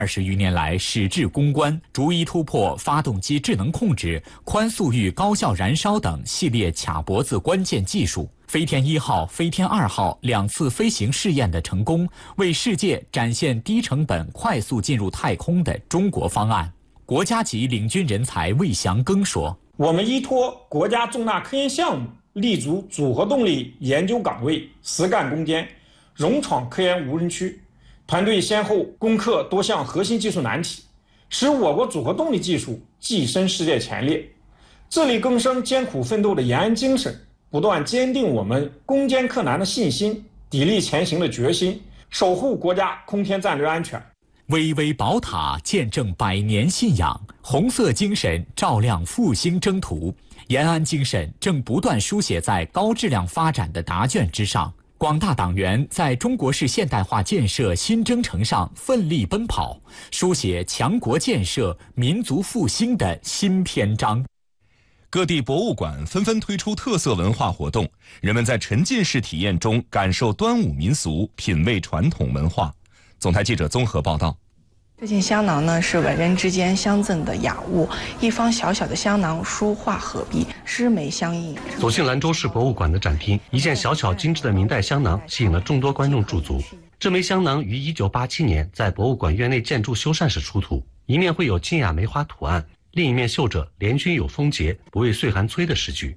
20余年来矢志攻关，逐一突破发动机智能控制、宽速域高效燃烧等系列卡脖子关键技术。飞天1号、飞天2号2次飞行试验的成功，为世界展现低成本、快速进入太空的中国方案。国家级领军人才魏祥庚说：“ 我们依托国家重大科研项目，立足组合动力研究岗位，实干攻坚，勇闯科研无人区。团队先后攻克多项核心技术难题，使我国组合动力技术跻身世界前列。自力更生、艰苦奋斗的延安精神，不断坚定我们攻坚克难的信心，砥砺前行的决心，守护国家空天战略安全。” 巍巍宝塔见证100年信仰，红色精神照亮复兴征途。延安精神正不断书写在高质量发展的答卷之上。广大党员在中国式现代化建设新征程上奋力奔跑，书写强国建设、民族复兴的新篇章。 各地博物馆纷纷推出特色文化活动，人们在沉浸式体验中感受端午民俗，品味传统文化。总台记者综合报道。 这件香囊呢，是文人之间相赠的雅物，一方小小的香囊，书画合璧，诗眉相映。 走进兰州市博物馆的展厅，一件小巧精致的明代香囊吸引了众多观众驻足。这枚香囊于1987年在博物馆院内建筑修缮时出土，一面绘有清雅梅花图案，另一面绣着“联军有丰节，不畏岁寒催”的诗句。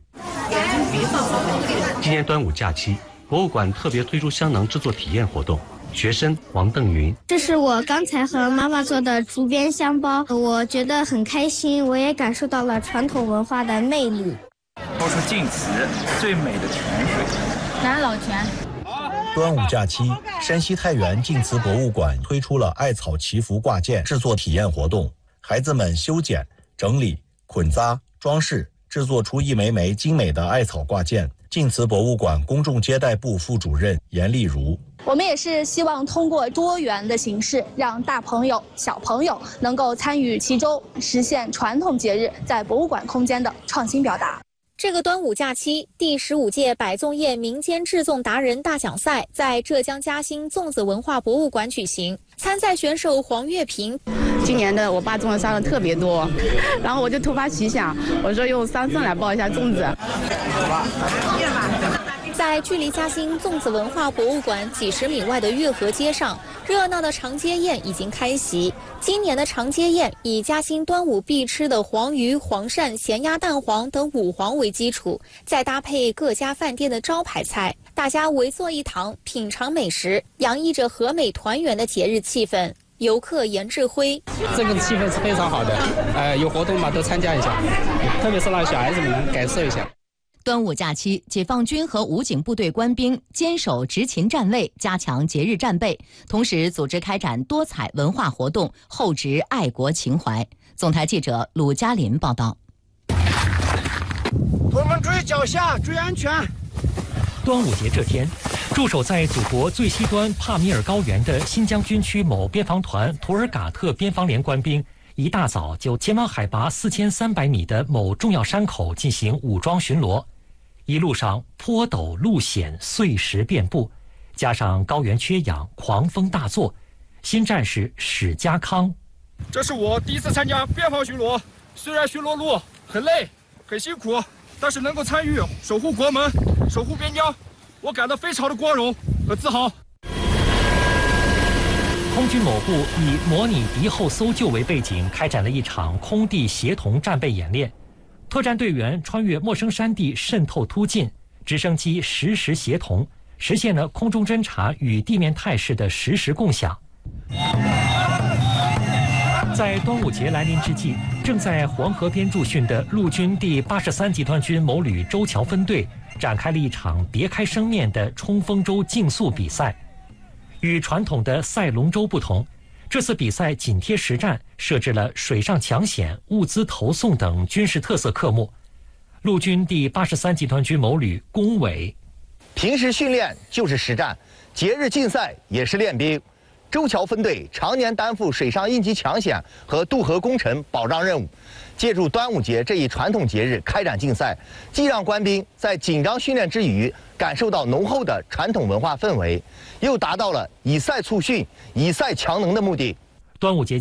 今年端午假期，博物馆特别推出香囊制作体验活动。学生王邓云： 这是我刚才和妈妈做的竹编香包，我觉得很开心，我也感受到了传统文化的魅力。 说出晋祠最美的泉水—— 南老泉。 端午假期，山西太原晋祠博物馆推出了艾草祈福挂件制作体验活动，孩子们修剪、整理、捆扎、装饰，制作出一枚枚精美的艾草挂件。晋祠博物馆公众接待部副主任严丽如： 我们也是希望通过多元的形式，让大朋友、小朋友能够参与其中，实现传统节日在博物馆空间的创新表达。 这个端午假期，第15届百粽业民间制粽达人大奖赛在浙江嘉兴粽子文化博物馆举行。参赛选手黄月平： 今年的我爸粽子杀的特别多，然后我就突发奇想，我说用3份来包一下粽子。 在距离嘉兴粽子文化博物馆几十米外的月河街上，热闹的长街宴已经开席。今年的长街宴以嘉兴端午必吃的黄鱼、黄鳝、咸鸭蛋黄等5黄为基础，再搭配各家饭店的招牌菜，大家围坐一堂，品尝美食，洋溢着和美团圆的节日气氛。游客严志辉： 这个气氛是非常好的，有活动嘛都参加一下，特别是让小孩子们能感受一下。 端午假期，解放军和武警部队官兵坚守执勤站位，加强节日战备，同时组织开展多彩文化活动，厚植爱国情怀。总台记者鲁嘉林报道。 我们注意脚下，注意安全。 端午节这天，驻守在祖国最西端帕米尔高原的新疆军区某边防团图尔嘎特边防连官兵，一大早就前往海拔4300米的某重要山口进行武装巡逻。一路上坡陡路险，碎石遍布，加上高原缺氧，狂风大作。新战士史家康： 这是我第一次参加边防巡逻，虽然巡逻路很累很辛苦，但是能够参与守护国门、守护边疆，我感到非常的光荣和自豪。 空军某部以模拟敌后搜救为背景，开展了一场空地协同战备演练。特战队员穿越陌生山地，渗透突进，直升机实时协同，实现了空中侦察与地面态势的实时共享。在端午节来临之际，正在黄河边驻训的陆军第83集团军某旅周桥分队展开了一场别开生面的冲锋舟竞速比赛。与传统的赛龙舟不同，这次比赛紧贴实战，设置了水上抢险、物资投送等军事特色科目。陆军第83集团军某旅龚伟： 平时训练就是实战，节日竞赛也是练兵。周桥分队常年担负水上应急抢险和渡河工程保障任务，借助端午节这一传统节日开展竞赛，既让官兵在紧张训练之余感受到浓厚的传统文化氛围，又达到了以赛促训、以赛强能的目的。 端午节